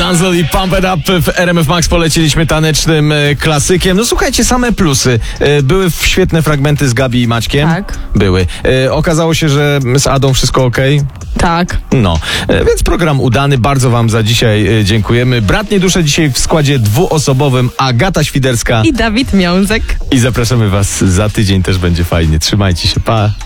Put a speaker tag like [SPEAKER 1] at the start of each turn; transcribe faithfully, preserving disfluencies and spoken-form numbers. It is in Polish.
[SPEAKER 1] Dunzel i Pump It Up w R M F Max poleciliśmy tanecznym e, klasykiem. No słuchajcie, same plusy. E, były świetne fragmenty z Gabi i Maćkiem.
[SPEAKER 2] Tak.
[SPEAKER 1] Były. E, okazało się, że z Adą wszystko okej.
[SPEAKER 2] Tak.
[SPEAKER 1] No, e, więc program udany. Bardzo wam za dzisiaj e, dziękujemy. Bratnie dusze dzisiaj w składzie dwuosobowym Agata Świderska
[SPEAKER 2] I Dawid Miązek.
[SPEAKER 1] i zapraszamy was za tydzień, też będzie fajnie. Trzymajcie się, pa!